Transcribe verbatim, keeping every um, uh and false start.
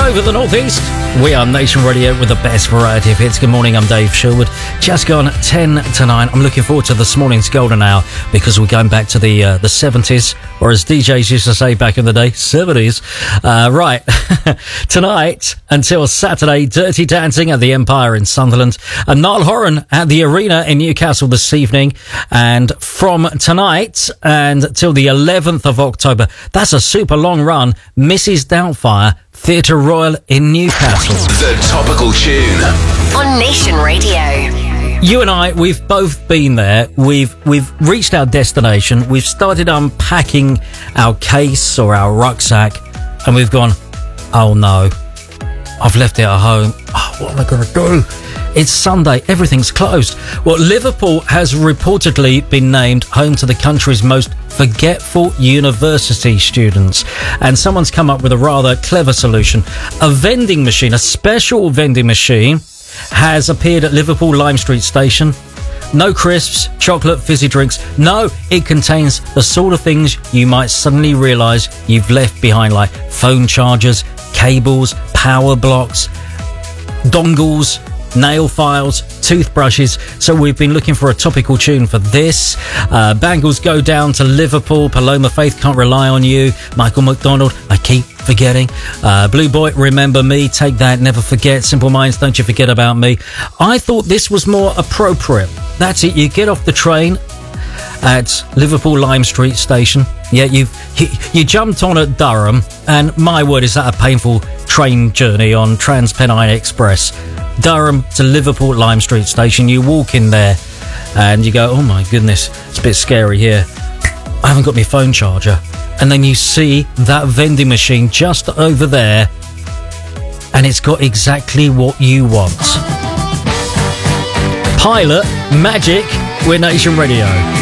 over the northeast. We are Nation Radio with the best variety of hits. Good morning, I'm Dave Sherwood. Just gone ten to nine. I'm looking forward to this morning's golden hour because we're going back to the uh, the seventies, or as D Js used to say back in the day, seventies. Uh, right, tonight until Saturday, Dirty Dancing at the Empire in Sunderland, and Niall Horan at the Arena in Newcastle this evening. And from tonight and till the eleventh of October, that's a super long run, Missus Doubtfire, Theatre Royal in Newcastle. The topical tune on Nation Radio. You and I, we've both been there. We've we've reached our destination. We've started unpacking our case or our rucksack, and we've gone, oh no, I've left it at home. Oh, what am I going to do? It's Sunday. Everything's closed. Well, Liverpool has reportedly been named home to the country's most forgetful university students. And someone's come up with a rather clever solution. A vending machine, a special vending machine, has appeared at Liverpool Lime Street Station. No crisps, chocolate, fizzy drinks. No, it contains the sort of things you might suddenly realise you've left behind, like phone chargers, cables, power blocks, dongles, nail files, toothbrushes. So we've been looking for a topical tune for this. Uh, Bangles Go Down to Liverpool. Paloma Faith, Can't Rely on You. Michael McDonald, I Keep Forgetting. Uh, Blue Boy, Remember Me. Take That, Never Forget. Simple Minds, Don't You Forget About Me. I thought this was more appropriate. That's it. You get off the train at Liverpool Lime Street Station. Yeah, you've, you you jumped on at Durham, and my word, is that a painful train journey on TransPennine Express. Durham to Liverpool Lime Street Station. You walk in there and you go, oh my goodness, it's a bit scary here. I haven't got my phone charger. And then you see that vending machine just over there, and it's got exactly what you want. Pilot, Magic, we're Nation Radio.